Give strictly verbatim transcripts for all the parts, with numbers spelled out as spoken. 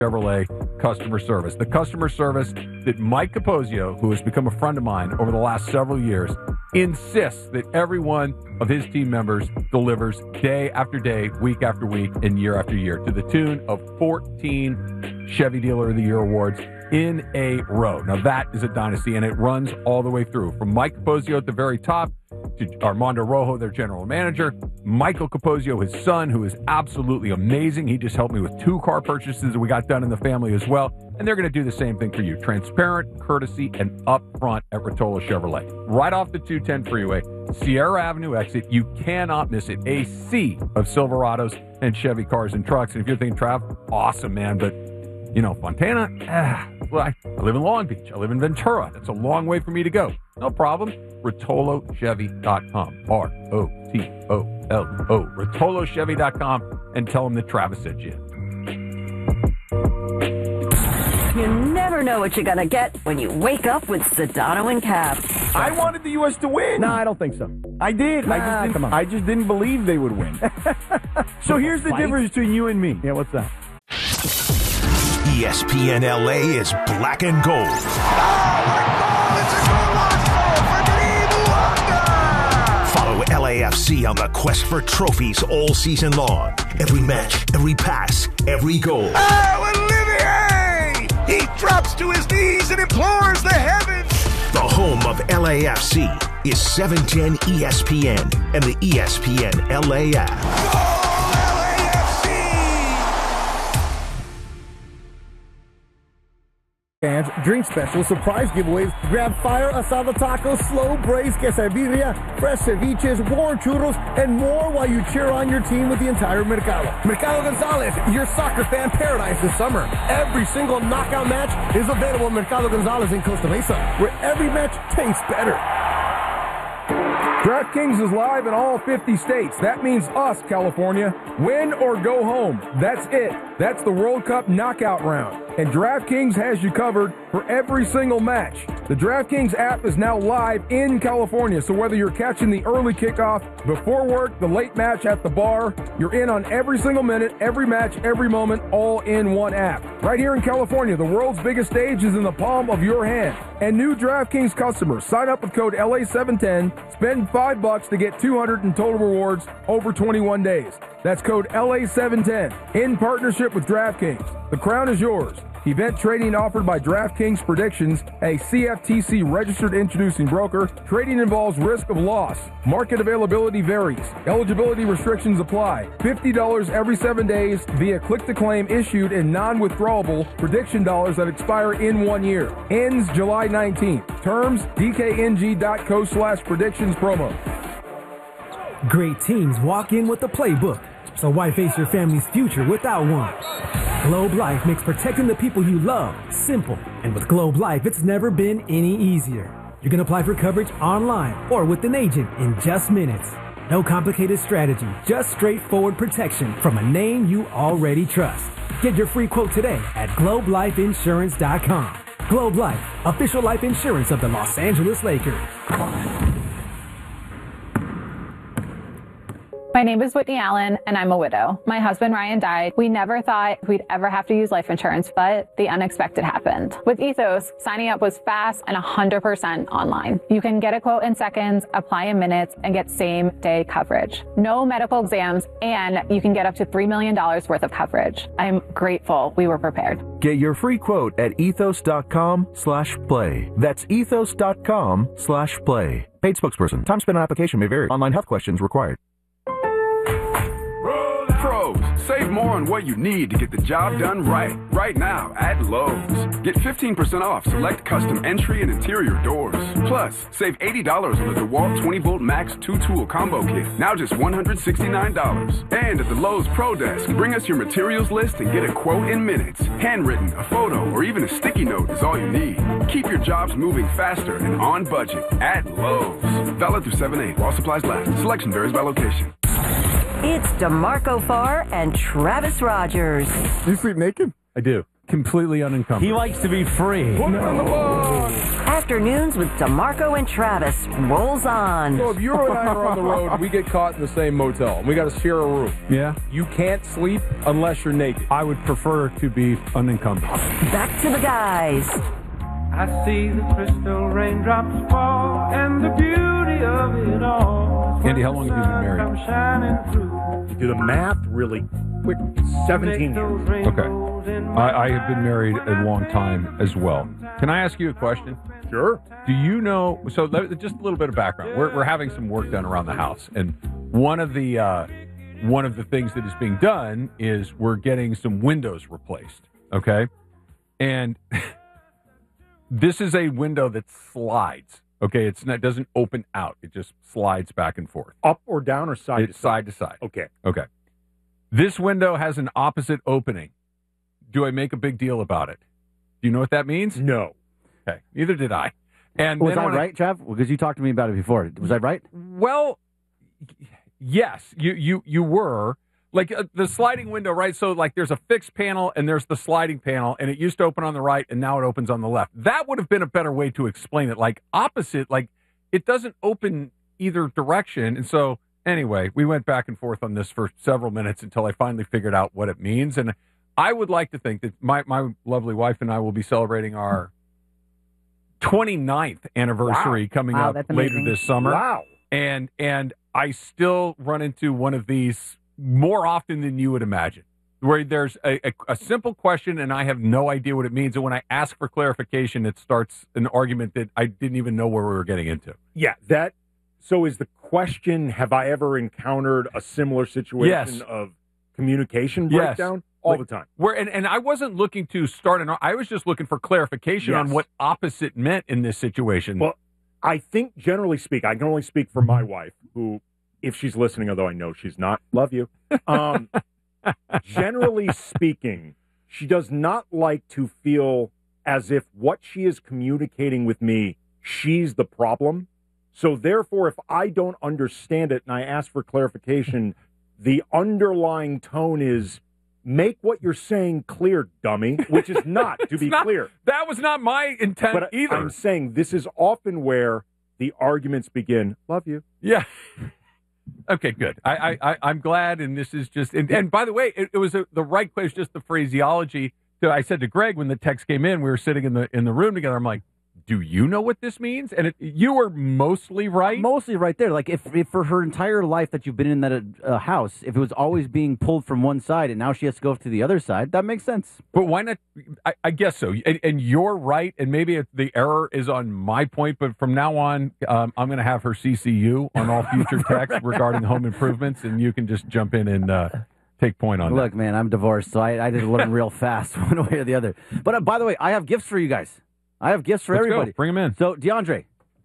Chevrolet customer service. The customer service that Mike Capozio, who has become a friend of mine over the last several years, insists that every one of his team members delivers day after day, week after week, and year after year, to the tune of fourteen Chevy Dealer of the Year awards in a row. Now, that is a dynasty, and it runs all the way through. From Mike Capozio at the very top to Armando Rojo, their general manager, Michael Capozio, his son, who is absolutely amazing. He just helped me with two car purchases that we got done in the family as well. And they're going to do the same thing for you. Transparent, courtesy, and upfront at Rotolo Chevrolet. Right off the two ten freeway, Sierra Avenue exit. You cannot miss it. A sea of Silverados and Chevy cars and trucks. And if you're thinking, Trav, awesome, man, but you know, Fontana, ah, well, I, I live in Long Beach. I live in Ventura. That's a long way for me to go. No problem. Rotolo Chevy dot com. R O T O L O. Rotolo Chevy dot com, and tell them that Travis sent you. You never know what you're going to get when you wake up with Sedano and Cap. I wanted the U S to win. No, I don't think so. I did. Nah, I, just didn't, come on. I just didn't believe they would win. So here's the Fight? difference between you and me. Yeah, what's that? E S P N L A is black and gold. Oh, my God, it's a goal for Follow L A F C on the quest for trophies all season long. Every match, every pass, every goal. Oh, Olivier! He drops to his knees and implores the heavens. The home of L A F C is seven ten E S P N and the E S P N L A app. Goal, L A F C! And drink special, surprise giveaways, grab fire, asada tacos, slow braised quesadilla, fresh ceviches, warm churros, and more while you cheer on your team with the entire Mercado. Mercado Gonzalez, your soccer fan paradise this summer. Every single knockout match is available at Mercado Gonzalez in Costa Mesa, where every match tastes better. DraftKings is live in all fifty states. That means us, California. Win or go home. That's it. That's the World Cup knockout round. And DraftKings has you covered for every single match. The DraftKings app is now live in California, so whether you're catching the early kickoff, before work, the late match at the bar, you're in on every single minute, every match, every moment, all in one app. Right here in California, the world's biggest stage is in the palm of your hand. And new DraftKings customers, sign up with code L A seven ten, spend five bucks to get two hundred in total rewards over twenty-one days. That's code L A seven ten in partnership with DraftKings. The crown is yours. Event trading offered by DraftKings Predictions, a C F T C registered introducing broker. Trading involves risk of loss. Market availability varies. Eligibility restrictions apply. fifty dollars every seven days via click-to-claim issued in non-withdrawable prediction dollars that expire in one year. Ends July nineteenth. Terms, D K N G dot co slash predictions promo. Great teams walk in with a playbook, so why face your family's future without one? Globe Life makes protecting the people you love simple, and with Globe Life, it's never been any easier. You can apply for coverage online or with an agent in just minutes. No complicated strategy, just straightforward protection from a name you already trust. Get your free quote today at globe life insurance dot com. Globe Life, official life insurance of the Los Angeles Lakers. My name is Whitney Allen, and I'm a widow. My husband, Ryan, died. We never thought we'd ever have to use life insurance, but the unexpected happened. With Ethos, signing up was fast and one hundred percent online. You can get a quote in seconds, apply in minutes, and get same-day coverage. No medical exams, and you can get up to three million dollars worth of coverage. I'm grateful we were prepared. Get your free quote at ethos.com slash play. That's ethos.com slash play. Paid spokesperson. Time spent on application may vary. Online health questions required. Pros, save more on what you need to get the job done right. Right now at Lowe's. Get fifteen percent off select custom entry and interior doors. Plus, save eighty dollars on the DeWalt twenty volt Max two tool combo kit. Now just one hundred sixty-nine dollars. And at the Lowe's Pro Desk, bring us your materials list and get a quote in minutes. Handwritten, a photo, or even a sticky note is all you need. Keep your jobs moving faster and on budget at Lowe's. Valid through seven eight while supplies last. Selection varies by location. It's DeMarco Farr and Travis Rogers. Do you sleep naked? I do. completely unencumbered. He likes to be free. Put it on the box. Afternoons with DeMarco and Travis rolls on. So if you and I are on the road, we get caught in the same motel, and we got to share a room. Yeah. You can't sleep unless you're naked. I would prefer to be unencumbered. Back to the guys. I see the crystal raindrops fall and the beauty of it all. Andy, how long have you been married? I'm shining through. You do the math really quick. seventeen years. Okay. I, I have been married a long time as well. Can I ask you a question? Sure. Do you know, so let, just a little bit of background. We're, we're having some work done around the house, and one of the uh, one of the things that is being done is we're getting some windows replaced, okay? And this is a window that slides, okay? It's not, it doesn't open out. It just slides back and forth. Up or down or side it's to side? side to side. Okay. Okay. This window has an opposite opening. Do I make a big deal about it? Do you know what that means? No. Okay. Neither did I. And Was then I when right, Trav? Because you talked to me about it before. Was I right? Well, yes, you you you were. Like uh, the sliding window, right? So like there's a fixed panel and there's the sliding panel, and it used to open on the right and now it opens on the left. That would have been a better way to explain it. Like opposite, like it doesn't open either direction. And so anyway, we went back and forth on this for several minutes until I finally figured out what it means. And I would like to think that my, my lovely wife and I will be celebrating our twenty-ninth anniversary Wow. coming Wow, up that's later amazing. this summer. Wow. And and I still run into one of these more often than you would imagine, where there's a, a, a simple question and I have no idea what it means. And when I ask for clarification, it starts an argument that I didn't even know where we were getting into. Yeah, that. So is the question, have I ever encountered a similar situation Yes. of communication Yes. breakdown? All Like, the time. Where and, and I wasn't looking to start an. I was just looking for clarification on Yes. what opposite meant in this situation. Well, I think generally speak, I can only speak for my wife, who, if she's listening, although I know she's not, love you. Um, generally speaking, she does not like to feel as if what she is communicating with me, she's the problem. So therefore, if I don't understand it and I ask for clarification, the underlying tone is, make what you're saying clear, dummy, which is not, to be not- clear. that was not my intent But either. I'm saying this is often where the arguments begin. Love you. Yeah. Okay, good. I, I, I I'm glad, and this is just. And, and by the way, it, it was a, the right place. Just the phraseology that I said to Greg when the text came in. We were sitting in the in the room together. I'm like, do you know what this means? And it, you were mostly right. Mostly right there. Like if, if for her entire life that you've been in that uh, house, if it was always being pulled from one side and now she has to go to the other side, that makes sense. But why not? I, I guess so. And, and you're right. And maybe it, the error is on my point. But from now on, um, I'm going to have her C C you on all future texts regarding home improvements, and you can just jump in and uh, take point on Look, that. man, I'm divorced, so I, I just learn real fast one way or the other. But uh, by the way, I have gifts for you guys. I have gifts for Let's go. everybody. Bring them in. So, DeAndre.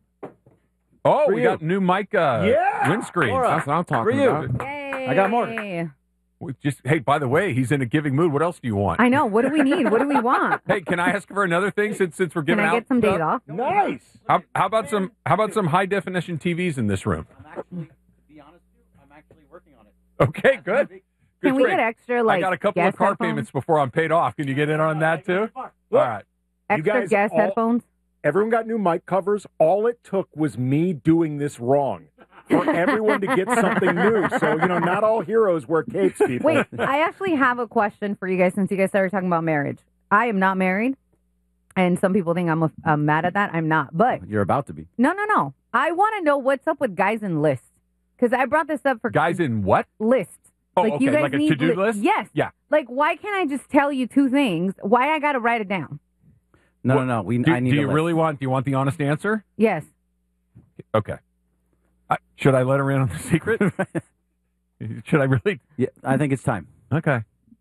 Oh, for we you. got new mic uh, Yeah. windscreen. Laura, That's what I'm talking for you. about. Yay. I got more. We Just hey, by the way, he's in a giving mood. What else do you want? I know. What do we need? What do we want? Hey, can I ask for another thing since since we're Can giving I out get some stuff? data? Nice. How, how about some how about some high definition T Vs in this room? I'm actually, to be honest with you, I'm actually working on it. Okay, good. Good Can we for get you. extra, like, I got a couple of guest car headphones? payments before I'm paid off. Can you get in on that too? All right. You Extra guys guest all- headphones? Everyone got new mic covers. All it took was me doing this wrong for everyone to get something new. So, you know, not all heroes wear capes, people. Wait, I actually have a question for you guys since you guys started talking about marriage. I am not married, and some people think I'm, a, I'm mad at that. I'm not. But You're about to be. no, no, no. I want to know what's up with guys in lists. Because I brought this up for Guys in what? lists. Oh, like you okay, guys like a need to-do li- list? Yes. Yeah. Like, why can't I just tell you two things? Why I got to write it down? No, What- no, no. We, Do, I need do a you list. really want? Do you want the honest answer? Yes. Okay. I, should I let her in on the secret? Should I really? Yeah, I think it's time. Okay.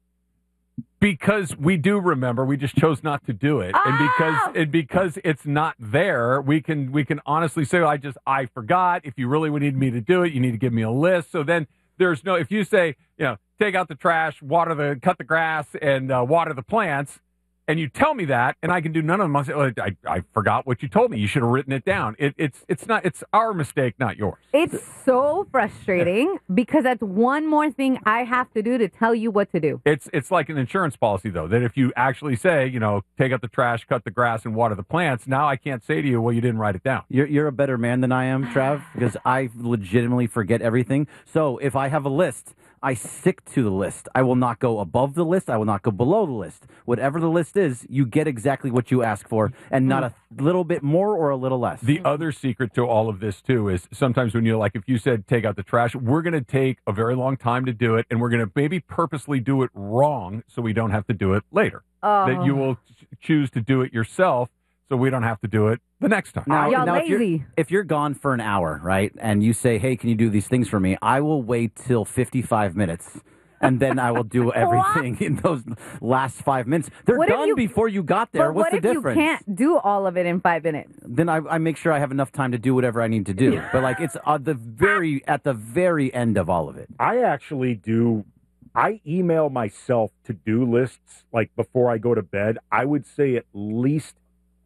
Because we do remember, we just chose not to do it, and because and because it's not there, we can we can honestly say, I just I forgot. If you really would need me to do it, you need to give me a list. So then there's no. If you say, you know, take out the trash, water the, cut the grass, and uh, water the plants, and you tell me that, and I can do none of them. I say, oh, I, I forgot what you told me. You should have written it down. It, it's it's not. It's our mistake, not yours. It's so frustrating because that's one more thing I have to do to tell you what to do. It's it's like an insurance policy, though, that if you actually say, you know, take out the trash, cut the grass, and water the plants, now I can't say to you, well, you didn't write it down. You're, you're a better man than I am, Trav, because I legitimately forget everything. So if I have a list, I stick to the list. I will not go above the list. I will not go below the list. Whatever the list is, you get exactly what you ask for, and not a little bit more or a little less. The other secret to all of this, too, is sometimes when you're like, if you said take out the trash, we're going to take a very long time to do it, and we're going to maybe purposely do it wrong so we don't have to do it later. Oh. That you will ch- choose to do it yourself so we don't have to do it the next time. Now, Y'all now if, you're, lazy. if you're gone for an hour, right, and you say, hey, can you do these things for me? I will wait till fifty-five minutes, and then I will do everything in those last five minutes. They're What if done you- before you got there. But What's what the if difference? you can't do all of it in five minutes? Then I, I make sure I have enough time to do whatever I need to do. But like it's at the very at the very end of all of it. I actually do. I email myself to-do lists like before I go to bed. I would say at least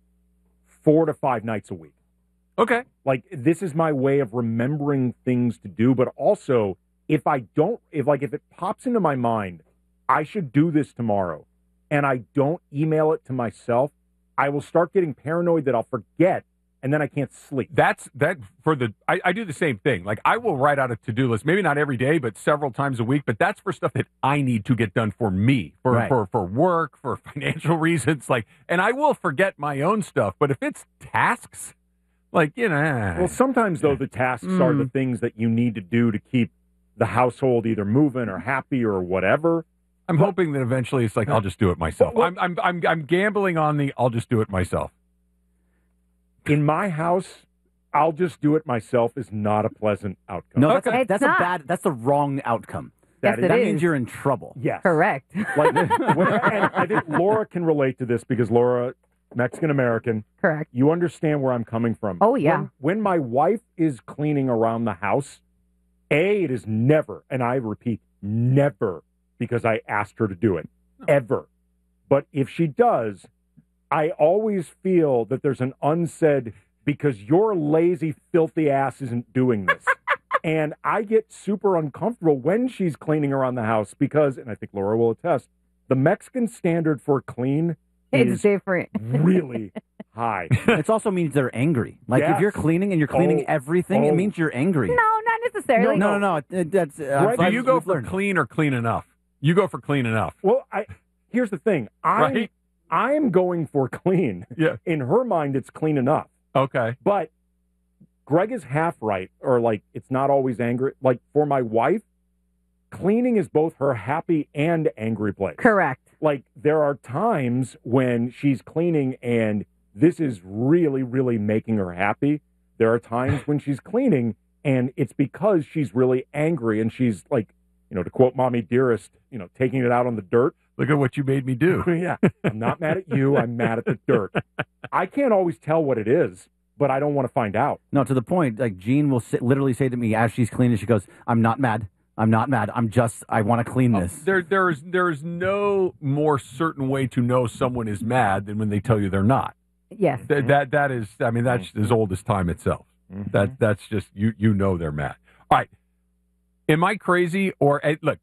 four to five nights a week. Okay. Like this is my way of remembering things to do, but also if I don't, if like if it pops into my mind, I should do this tomorrow, and I don't email it to myself, I will start getting paranoid that I'll forget, and then I can't sleep. That's that for the. I, I do the same thing. Like I will write out a to do list, maybe not every day, but several times a week. But that's for stuff that I need to get done for me, for Right. for for work, for financial reasons. Like, and I will forget my own stuff. But if it's tasks, like you know, Well, sometimes though the tasks are the things that you need to do to keep the household either moving or happy or whatever. I'm hoping that eventually it's like I'll just do it myself. Well, I'm I'm I'm I'm gambling on the I'll just do it myself. In my house, I'll just do it myself is not a pleasant outcome. No, that's, Okay. a, that's It's a not. bad. That's the wrong outcome. Yes, That it that is. means you're in trouble. Yes. Correct. Like, when, and I think Laura can relate to this because Laura, Mexican American, Correct. you understand where I'm coming from. Oh, yeah. When, when my wife is cleaning around the house, A, it is never, and I repeat, never, because I asked her to do it, ever. But if she does, I always feel that there's an unsaid, because your lazy, filthy ass isn't doing this. And I get super uncomfortable when she's cleaning around the house because, and I think Laura will attest, the Mexican standard for clean It's is different. really high. It also means they're angry. Like if Yes. you're cleaning and you're cleaning Oh, everything, oh. it means you're angry. No, not necessarily. no, no, no. it- That's uh, Do I've- you go we've for learned. clean or clean enough? You go for clean enough. Well, I here's the thing. I'm, Right? I'm going for clean. Yeah. In her mind, it's clean enough. Okay. But Greg is half right, or like it's not always angry. Like for my wife, cleaning is both her happy and angry place. Correct. Like there are times when she's cleaning and this is really, really making her happy. There are times when she's cleaning and it's because she's really angry and she's like, you know, to quote Mommy Dearest, you know, taking it out on the dirt. Look at what you made me do. Yeah. I'm not mad at you. I'm mad at the dirt. I can't always tell what it is, but I don't want to find out. No, to the point, like Jean will sit, literally say to me as she's cleaning, she goes, "I'm not mad. I'm not mad. I'm just, I want to clean this." There, there's, there's no more certain way to know someone is mad than when they tell you they're not. Yes. That, that, that is, I mean, that's as old as time itself. That, that's just you, you know they're mad. All right, am I crazy or eh, look?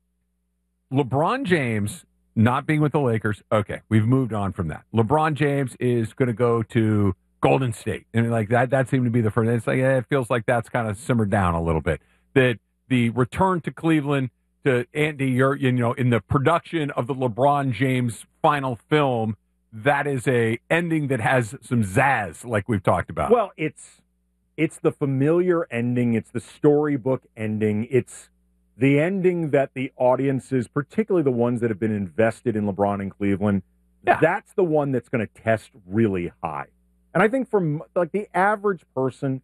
LeBron James not being with the Lakers. Okay, we've moved on from that. LeBron James is going to go to Golden State, and like that, that seemed to be the first. It's like eh, it feels like that's kind of simmered down a little bit. That the return to Cleveland to Andy, you're you know in the production of the LeBron James final film. That is a ending that has some zazz, like we've talked about. Well, it's it's the familiar ending. It's the storybook ending. It's the ending that the audiences, particularly the ones that have been invested in LeBron in Cleveland, Yeah. that's the one that's going to test really high. And I think from like the average person,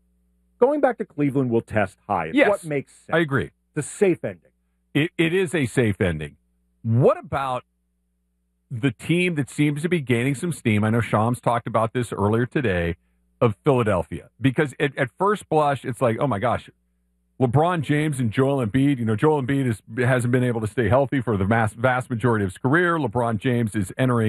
going back to Cleveland will test high. It's Yes, what makes sense. I agree. It's a safe ending. It, it is a safe ending. What about the team that seems to be gaining some steam? I know Shams talked about this earlier today, of Philadelphia. Because at, at first blush, it's like, oh my gosh, LeBron James and Joel Embiid. You know, Joel Embiid is, hasn't been able to stay healthy for the vast, vast majority of his career. LeBron James is entering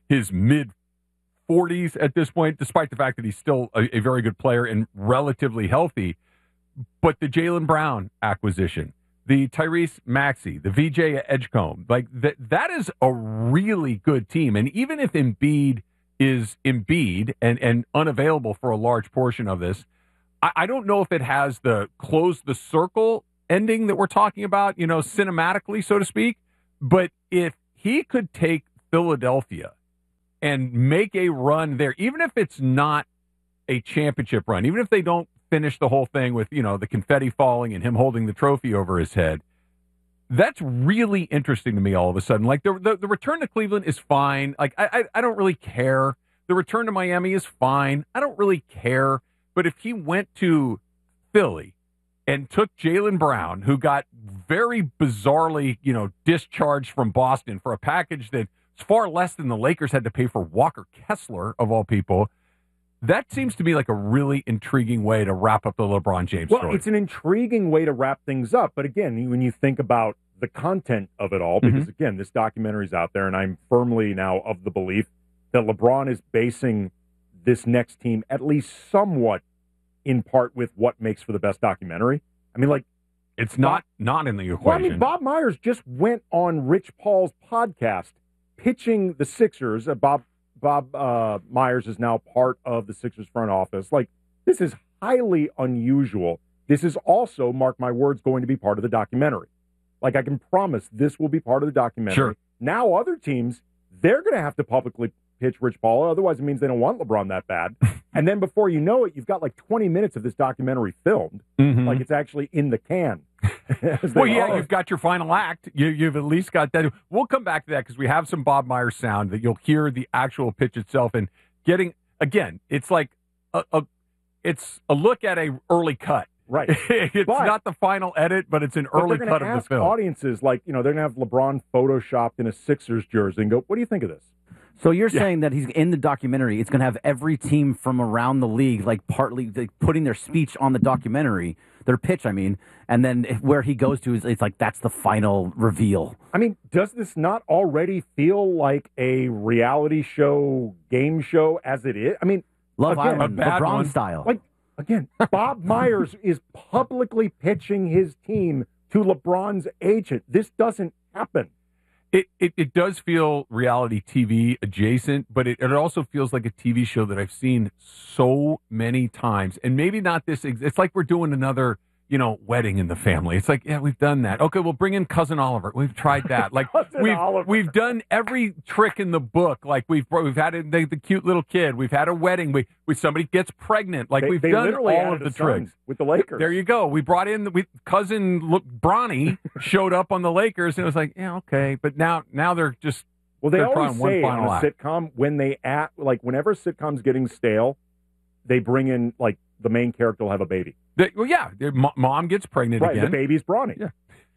his mid forties at this point, despite the fact that he's still a, a very good player and relatively healthy. But the Jaylen Brown acquisition, the Tyrese Maxey, the V J Edgecombe, like that, that is a really good team. And even if Embiid is Embiid and, and unavailable for a large portion of this, I, I don't know if it has the close the circle ending that we're talking about, you know, cinematically, so to speak. But if he could take Philadelphia and make a run there, even if it's not a championship run, even if they don't finish the whole thing with, you know, the confetti falling and him holding the trophy over his head, that's really interesting to me all of a sudden. Like, the the, the return to Cleveland is fine. Like, I, I I don't really care. The return to Miami is fine. I don't really care. But if he went to Philly and took Jaylen Brown, who got very bizarrely, you know, discharged from Boston for a package that's far less than the Lakers had to pay for Walker Kessler, of all people, that seems to me like a really intriguing way to wrap up the LeBron James well, story. It's an intriguing way to wrap things up. But again, when you think about the content of it all, because, Mm-hmm. again, this documentary's out there, and I'm firmly now of the belief that LeBron is basing this next team at least somewhat in part with what makes for the best documentary. I mean, like, it's not not in the equation. Well, I mean, Bob Myers just went on Rich Paul's podcast pitching the Sixers. Uh, Bob Bob uh, Myers is now part of the Sixers front office. Like, this is highly unusual. This is also, mark my words, going to be part of the documentary. Like, I can promise this will be part of the documentary. Sure. Now, other teams, they're going to have to publicly pitch Rich Paul. Otherwise, it means they don't want LeBron that bad. And then before you know it, you've got like twenty minutes of this documentary filmed. Mhm. Like, it's actually in the can. Well, yeah, you've got your final act. You, you've at least got that. We'll come back to that because we have some Bob Myers sound that you'll hear the actual pitch itself. And getting, again, it's like a, a it's a look at a early cut. Right. It's But- not the final edit, but it's an But early they're cut gonna of the ask film. audiences, like, you know, they're going to have LeBron photoshopped in a Sixers jersey and go, what do you think of this? So you're saying that he's in the documentary, it's going to have every team from around the league, like partly like, putting their speech on the documentary, their pitch, I mean, and then if- where he goes to is it's like that's the final reveal. I mean, does this not already feel like a reality show, game show as it is? I mean, Love again, Island, LeBron style. Like, again, Bob Myers is publicly pitching his team to LeBron's agent. This doesn't happen. It, it it does feel reality T V adjacent, but it, it also feels like a T V show that I've seen so many times. And maybe not this. ex- It's like we're doing another, you know, wedding in the family. It's like, yeah, we've done that. Okay, we'll bring in Cousin Oliver. We've tried that. Like Cousin we've Oliver. we've done every trick in the book. Like we've we've had a, the, the cute little kid. We've had a wedding. We we somebody gets pregnant. Like They- we've they done literally all added of the a son tricks with the Lakers. There you go. We brought in the we, cousin look Bronny showed up on the Lakers, and it was like, yeah, okay. But now now they're just Well, they they're always trying one say on final a act. sitcom, when they act, like, whenever a sitcom's getting stale, they bring in, like, the main character will have a baby. They, well, yeah, their mo- mom gets pregnant Right, again. the baby's Bronny. Yeah.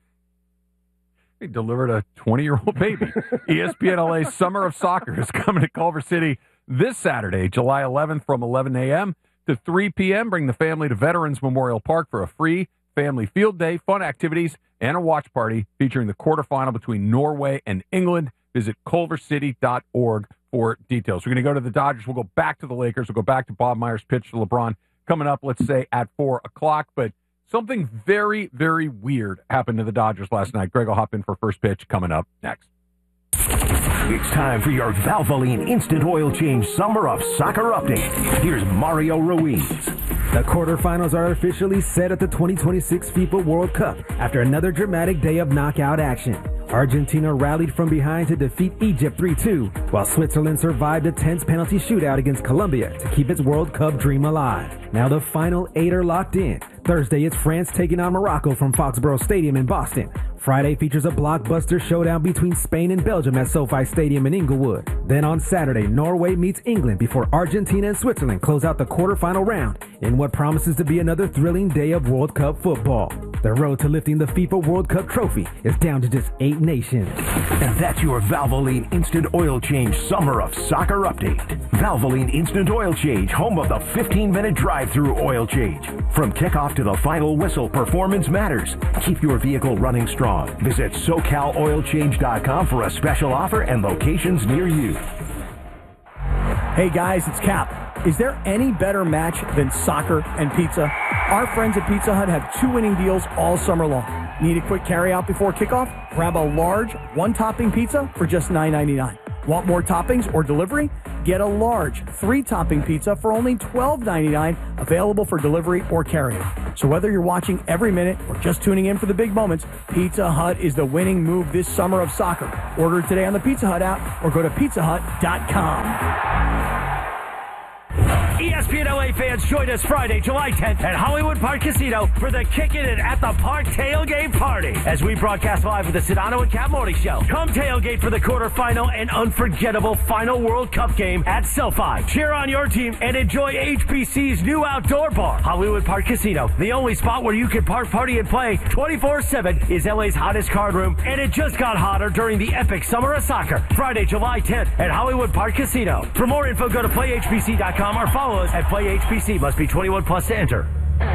They delivered a twenty-year-old baby. E S P N L A's Summer of Soccer is coming to Culver City this Saturday, July eleventh from eleven a.m. to three p.m. Bring the family to Veterans Memorial Park for a free family field day, fun activities, and a watch party featuring the quarterfinal between Norway and England. Visit culver city dot org for details. We're going to go to the Dodgers. We'll go back to the Lakers. We'll go back to Bob Myers' pitch to LeBron coming up, let's say, at four o'clock. But something very, very weird happened to the Dodgers last night. Greg will hop in for first pitch coming up next. It's time for your Valvoline Instant Oil Change Summer of Soccer Update. Here's Mario Ruiz. The quarterfinals are officially set at the twenty twenty-six FIFA World Cup after another dramatic day of knockout action. Argentina rallied from behind to defeat Egypt three two, while Switzerland survived a tense penalty shootout against Colombia to keep its World Cup dream alive. Now the final eight are locked in. Thursday, it's France taking on Morocco from Foxborough Stadium in Boston. Friday features a blockbuster showdown between Spain and Belgium at SoFi Stadium in Inglewood. Then on Saturday, Norway meets England before Argentina and Switzerland close out the quarterfinal round in what promises to be another thrilling day of World Cup football. The road to lifting the FIFA World Cup trophy is down to just eight nations. And that's your Valvoline Instant Oil Change Summer of Soccer Update. Valvoline Instant Oil Change, home of the fifteen-minute drive-through oil change. From kickoff to the final whistle, performance matters. Keep your vehicle running strong. Visit so cal oil change dot com for a special offer and locations near you. Hey guys, it's Cap. Is there any better match than soccer and pizza? Our friends at Pizza Hut have two winning deals all summer long. Need a quick carryout before kickoff? Grab a large one-topping pizza for just nine ninety-nine. Want more toppings or delivery? Get a large three-topping pizza for only twelve ninety-nine, available for delivery or carryout. So whether you're watching every minute or just tuning in for the big moments, Pizza Hut is the winning move this summer of soccer. Order today on the Pizza Hut app or go to pizza hut dot com. E S P N L A fans, join us Friday, July tenth at Hollywood Park Casino for the Kickin' It at the Park tailgate party as we broadcast live with the Sedano and Cap Morning Show. Come tailgate for the quarterfinal and unforgettable final World Cup game at SoFi. Cheer on your team and enjoy H B C's new outdoor bar. Hollywood Park Casino, the only spot where you can park, party, and play twenty-four seven, is L A's hottest card room, and it just got hotter during the epic Summer of Soccer. Friday, July tenth at Hollywood Park Casino. For more info, go to play H B C dot com or follow us at Play H B C. Must be twenty-one plus to enter.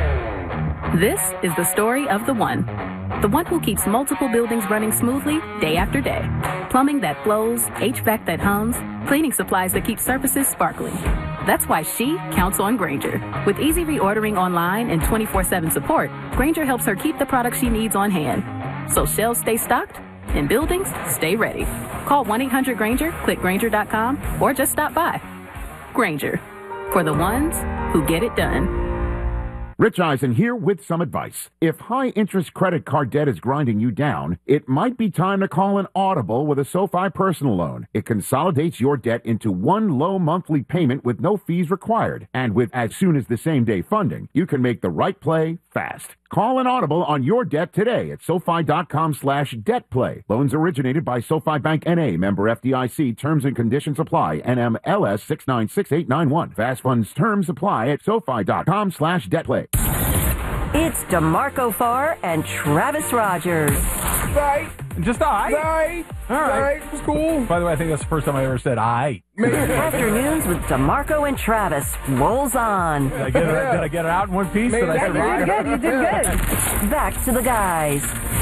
This is the story of the one. The one who keeps multiple buildings running smoothly day after day. Plumbing that flows, H V A C that hums, cleaning supplies that keep surfaces sparkling. That's why she counts on Grainger. With easy reordering online and twenty-four seven support, Grainger helps her keep the products she needs on hand. So shelves stay stocked and buildings stay ready. Call one eight hundred Grainger, click Grainger dot com, or just stop by. Grainger, for the ones who get it done. Rich Eisen here with some advice. If high-interest credit card debt is grinding you down, it might be time to call an audible with a SoFi personal loan. It consolidates your debt into one low monthly payment with no fees required. And with as soon as the same-day funding, you can make the right play fast. Call an audible on your debt today at SoFi dot com slash debt play. Loans originated by SoFi Bank N A, member F D I C. Terms and conditions apply. N M L S six nine six eight nine one. Fast funds terms apply at SoFi dot com slash debt play. It's DeMarco Farr and Travis Rogers. Right. Just I. Right. All right. Right. It was cool. By the way, I think that's the first time I ever said I. Afternoons with DeMarco and Travis rolls on. Did I get it, did I get it out in one piece? Did I you did good. You did good. Back to the guys.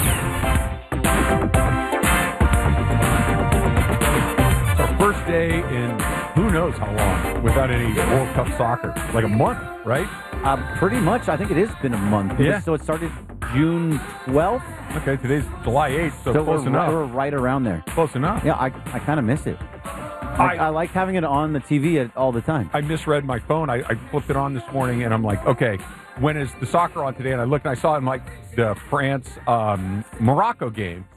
It's our first day in who knows how long without any World Cup soccer. Like a month, right? Uh, pretty much. I think it has been a month. Yeah. So it started June twelfth. Okay, today's July eighth, so, So close we're, enough. right, we're right around there. Close enough. Yeah, I, I kind of miss it. I, I like having it on the T V at, all the time. I misread my phone. I, I flipped it on this morning, and I'm like, okay, when is the soccer on today? And I looked, and I saw it in like the France um, Morocco game.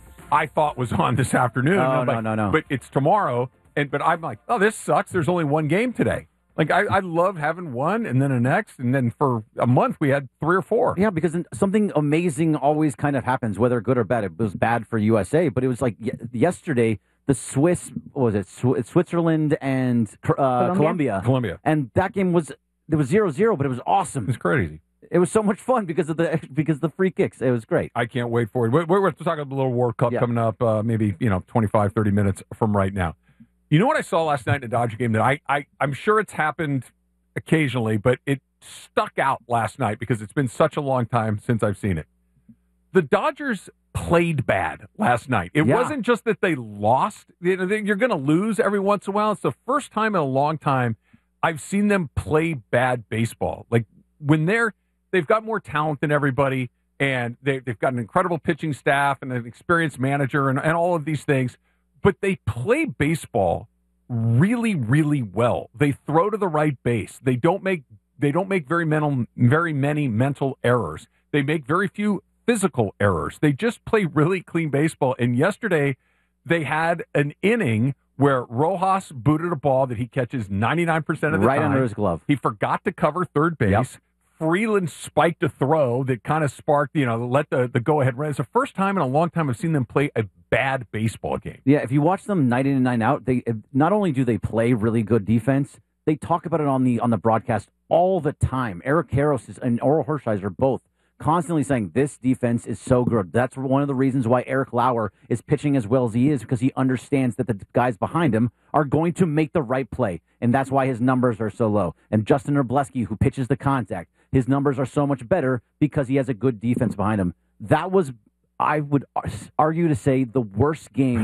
I thought was on this afternoon. Oh, I'm no, like, no, no. But it's tomorrow, and but I'm like, oh, this sucks. There's only one game today. Like I, I love having one, and then a next, and then for a month we had three or four. Yeah, because something amazing always kind of happens, whether good or bad. It was bad for U S A, but it was like y- yesterday, the Swiss, what was it, Sw- Switzerland and uh, Colombia. Colombia. Colombia. And that game was, there was zero zero, but it was awesome. It's crazy. It was so much fun because of the because of the free kicks. It was great. I can't wait for it. We're, we're talking about the little World Cup Yeah. coming up uh, maybe, you know, twenty-five, thirty minutes from right now. You know what I saw last night in the Dodger game that I, I, I'm sure it's happened occasionally, but it stuck out last night because it's been such a long time since I've seen it. The Dodgers played bad last night. It Yeah. wasn't just that they lost. You know, they- You're going to lose every once in a while. It's the first time in a long time I've seen them play bad baseball. Like when they're, they've got more talent than everybody, and they, they've got an incredible pitching staff and an experienced manager and, and all of these things, but they play baseball really, really well. They throw to the right base. They don't make they don't make very mental, very many mental errors. They make very few physical errors. They just play really clean baseball. And yesterday, they had an inning where Rojas booted a ball that he catches ninety-nine percent of the Right time. under his glove. He forgot to cover third base. Yep. Freeland spiked a throw that kind of sparked, you know, let the, the go-ahead run. It's the first time in a long time I've seen them play a bad baseball game. Yeah, if you watch them night in and night out, they not only do they play really good defense, they talk about it on the on the broadcast all the time. Eric Karros is, and Oral Hershiser both constantly saying this defense is so good. That's one of the reasons why Eric Lauer is pitching as well as he is, because he understands that the guys behind him are going to make the right play, and that's why his numbers are so low. And Justin Herbleski, who pitches the contact, his numbers are so much better because he has a good defense behind him. That was, I would argue to say, the worst game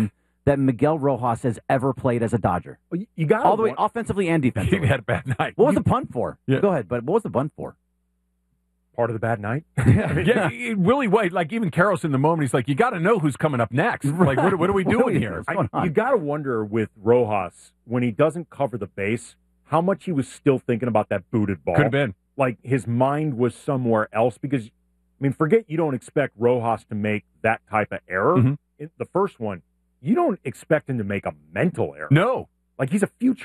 that Miguel Rojas has ever played as a Dodger. You got all the way offensively and defensively. He had a bad night. What was the punt for? Yeah. Go ahead, but what was the bunt for? Part of the bad night. yeah, it really wait. Like even Karros in the moment, he's like, you got to know who's coming up next. Like, what, what are we doing here? I, you got to wonder with Rojas when he doesn't cover the base, how much he was still thinking about that booted ball. Could have been. Like his mind was somewhere else because, I mean, forget you don't expect Rojas to make that type of error. Mhm. In the first one, you don't expect him to make a mental error. No. Like he's a future